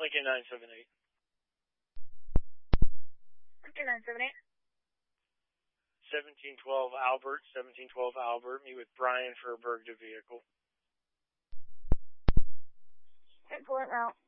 Lincoln 978. Lincoln 978. 1712 Albert. Meet with Brian for a Bergda vehicle. Okay, pull it out.